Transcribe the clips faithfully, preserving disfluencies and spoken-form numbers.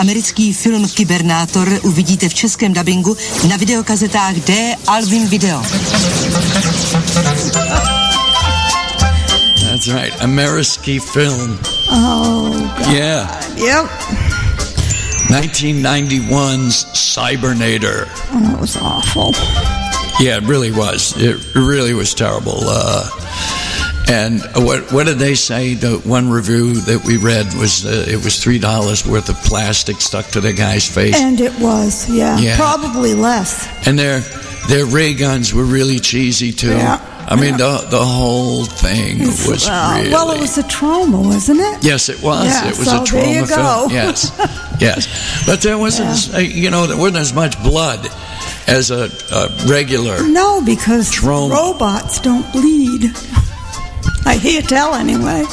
americký film Kybernátor uvidíte v českém dabingu na videokazetách D Alvin Video. That's right, Americký film. Oh, God. Yeah. Yep. nineteen ninety-one's Cybernator. Oh, that was awful. Yeah, it really was. It really was terrible. Uh, and what what did they say? The one review that we read was uh, it was three dollars worth of plastic stuck to the guy's face. And it was, yeah, Yeah. probably less. And their their ray guns were really cheesy too. Yeah. I mean, the the whole thing It's- was well, really... well, it was a trauma, wasn't it? Yes, it was. Yeah, it was so a trauma there you film. go. Yes, yes. But there wasn't, Yeah. uh, you know, there wasn't as much blood as a, a regular... No, because Trauma. robots don't bleed. I hear tell anyway.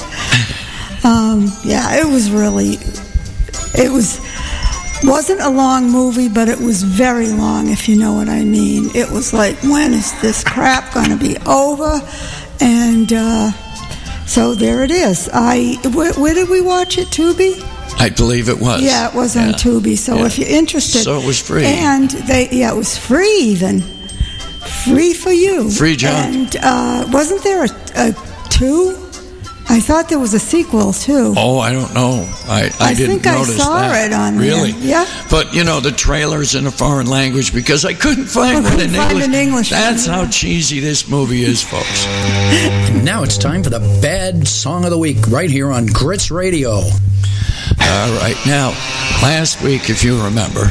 Um, yeah, it was really, it was, wasn't a long movie, but it was very long, if you know what I mean. It was like, when is this crap going to be over? And uh, so there it is. I where, where did we watch it, Tubi? I believe it was. Yeah, it was on Yeah. Tubi. So Yeah. if you're interested, So it was free. And they, yeah, it was free even, free for you. Free junk. And uh, wasn't there a, a two? I thought there was a sequel too. Oh, I don't know. I, I, I didn't think I notice saw that. it on there. Really? Yeah. But, you know, the trailer's in a foreign language because I couldn't find I one couldn't in find English. an English That's one. how cheesy this movie is, folks. Now it's time for the Bad Song of the Week right here on Grits Radio. All right. Now, last week, if you remember,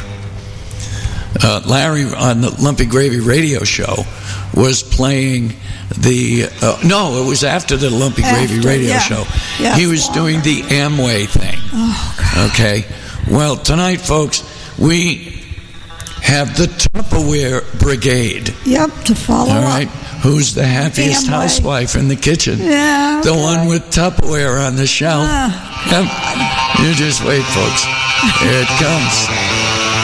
uh, Larry on the Lumpy Gravy radio show was playing the... Uh, no, it was after the Lumpy Gravy After, radio yeah. show. Yeah. He was doing the Amway thing. Oh, God. Okay. Well, tonight, folks, we have the Tupperware Brigade. Yep, to follow All up. right. Who's the happiest Amway. housewife in the kitchen? Yeah, The okay. one with Tupperware on the shelf. Ah, Yep. You just wait, folks. Here it comes.